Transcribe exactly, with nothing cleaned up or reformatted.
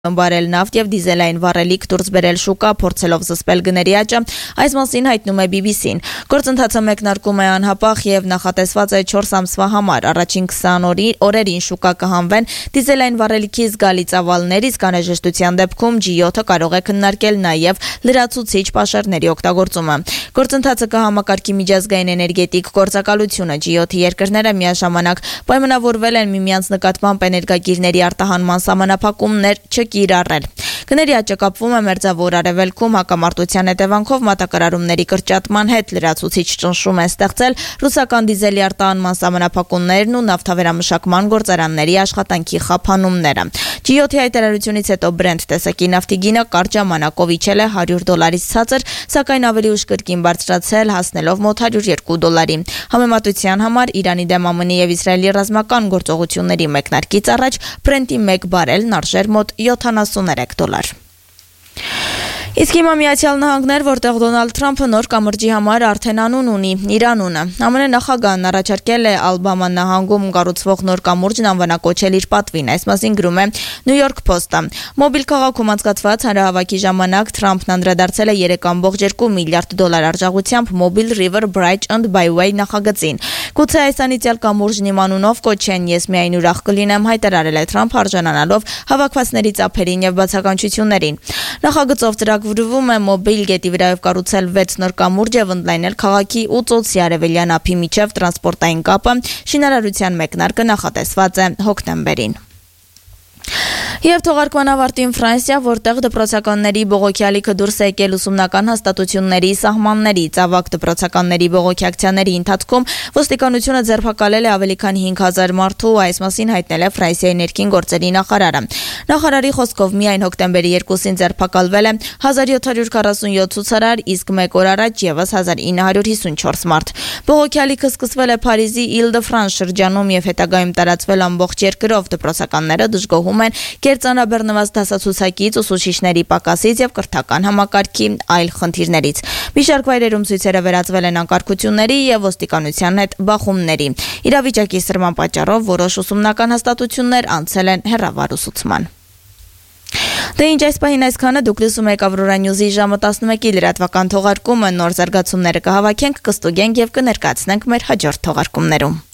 Բարել նավթ եւ դիզելային վառելիք դուրս բերել շուկա, փորձելով զսպել գների աճը, այս մասին հայտնում է բի բի սին։ Գործընթացը մեկնարկում է անհապաղ եւ նախատեսված է չորս ամսվա համար։ Առաջին քսան օրերին շուկա կհանվեն դիզելային վառելիքի զգալի ծավալներ, իսկ անհրաժեշտության դեպքում ջի յոթը կարող է քննարկել նաեւ լրացուցիչ պաշարների օգտագործումը։ Գործընթացը կհամակարգի միջազգային էներգետիկ գործակալությունը, ջի յոթ երկրները միաժամանակ պայմանավորվել են միմյանց նկատմամբ էներգակիրների արտահանման սահմանափակումներ կիրառել։ Գների աճը կապվում է Մերձավոր Արևելքում հակամարտության հետևանքով մատակարարումների կրճատման հետ, լրացուցիչ ճնշում է ստեղծել ռուսական դիզելի արտահանման սահմանափակումներն ու նավթավերամշակման գործարանների աշխատանքի խափանումները։ ջի յոթի հայտարարությունից հետո Brent տեսակի նավթի գինը կարճ ժամանակով իջել է հարյուր դոլարից ցածր, սակայն ավելի ուշ կրկին բարձրացել, հասնելով մոտ հարյուր երկու դոլարի։ Համեմատության համար Իրանի դեմ ԱՄՆ եւ Իսրայելի ռազմական գործողությունների մեկնարկից առաջ Brent-ի մեկ բարելն արժեր մոտ յոթանասուններեք դոլար։ Իսկ հիմա Միացյալ Նահանգներ, որտեղ Դոնալդ Թրամփը նոր կամրջի համար արդեն անուն ունի՝ իր անունը։ ԱՄՆ նախագահն առաջարկել է Ալաբամա նահանգում կառուցվող նոր կամուրջն անվանակոչել իր պատվին, այս մասին գրում է New York Post-ը։ Մոբիլ քաղաքում անցկացված հանրահավաքի ժամանակ Թրամփն անդրադարձել է երեք կόμք երկու միլիարդ դոլար արժողությամբ Mobile River Bridge and Byway նախագծին։ Գուցե այս անիծյալ կամուրջն իմ անունով կոչեն, ես միայն ուրախ կլինեմ, հայտարարել է Թրամփը արժանանալով հավաքվածների ծափերին եւ բացականչություններին։ Նախագծով ծրագրվում է Մոբիլ գետի վրայով կառուցել վեց նոր կամուրջ եւ ընդլայնել քաղաքի ու ծոցի արևելյան ափի միջև տրանսպորտային կապը, շինարարության մեկնարկը նախատեսված է հոկտեմբերին։ Եվ թողարկման ավարտին Ֆրանսիա, որտեղ դպրոցականների բողոքի ալիքը դուրս է եկել ուսումնական հաստատությունների սահմաններից, ավագ դպրոցականների բողոքի ակցիաների ընթացքում ոստիկանությունը ձերբակալել է ավելի քան հինգ հազար մարդու, այս մասին հայտնել է Ֆրանսիայի ներքին գործերի նախարարը։ Նախարարի խոսքով միայն հոկտեմբերի երկուսին ձերբակալվել է հազար յոթ հարյուր քառասունյոթ ցուցարար, իսկ մեկ օր առաջ եւս հազար ինը հարյուր հիսունչորս մարդ։ Բողոքի ալիքը սկսվել է Փարիզի Իլ-դը-Ֆրանս շրջանում եւ հետագայում տարածվել ամբողջ երկրով։ Դպրոցականները դժգոհում են կերծանաբեռնված դասացուցակից, ուսուցիչների պակասից եւ կրթական համակարգի այլ խնդիրներից։ Մի շարք վայրերում ցույցերը վերածվել են անկարգությունների եւ ոստիկանության հետ բախումների։ Իրավիճակի սրման պատճառով որոշ ուսումնական հաստատություններ անցել են հեռավար ուսուցման։ Դե ինչ այս պահին այսքանը, դուք լսում եք Ավրորա Նյուզի ժամը տասնմեկի լրատվական թողարկումը, նոր զարգացումները կհավաքենք, կստուգենք եւ կներկայացնենք մեր հաջորդ թողարկումներում։